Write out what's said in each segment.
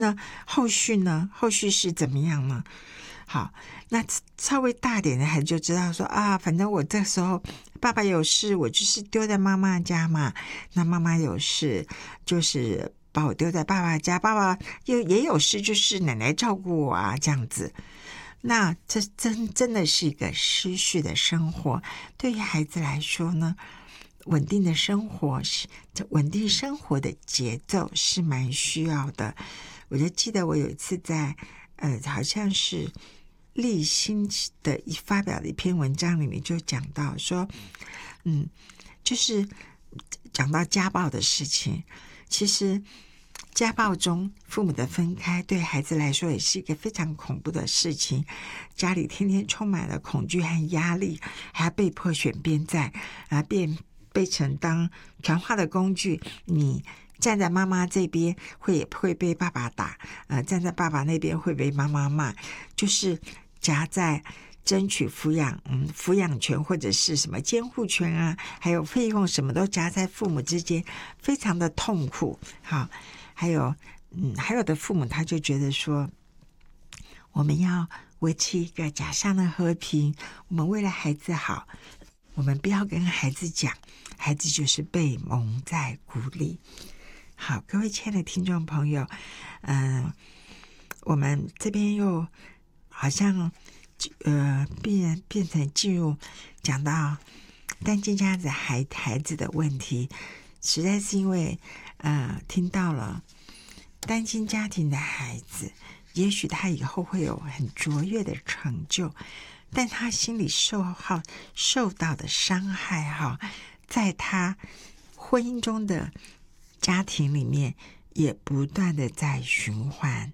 那后续呢？后续是怎么样呢？好，那稍微大点的孩子就知道说啊，反正我这时候爸爸有事，我就是丢在妈妈家嘛。那妈妈有事，就是把我丢在爸爸家，爸爸也有事，就是奶奶照顾我啊，这样子。那这真的是一个失序的生活。对于孩子来说呢，稳定的生活是稳定生活的节奏是蛮需要的。我就记得我有一次在好像是立新的发表的一篇文章里面就讲到说，就是讲到家暴的事情。其实家暴中父母的分开对孩子来说也是一个非常恐怖的事情，家里天天充满了恐惧和压力，还要被迫选边站被成当传话的工具。你站在妈妈这边会被爸爸打，站在爸爸那边会被妈妈骂，就是夹在争取抚养权或者是什么监护权啊，还有费用什么都夹在父母之间，非常的痛苦。好，还有的父母他就觉得说，我们要维持一个假象的和平，我们为了孩子好，我们不要跟孩子讲，孩子就是被蒙在鼓里。好，各位亲爱的听众朋友，我们这边又好像变成进入讲到单亲家子孩子的问题，实在是因为听到了单亲家庭的孩子，也许他以后会有很卓越的成就，但他心里受到的伤害在他婚姻中的家庭里面也不断的在循环，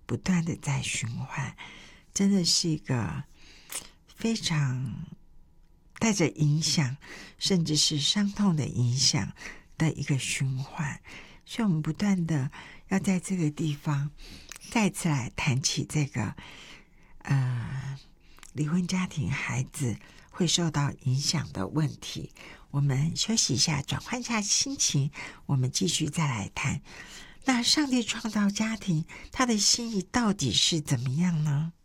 真的是一个非常带着影响，甚至是伤痛的影响的一个循环。所以我们不断的要在这个地方再次来谈起这个离婚家庭孩子会受到影响的问题。我们休息一下，转换一下心情，我们继续再来谈。那上帝创造家庭，他的心意到底是怎么样呢？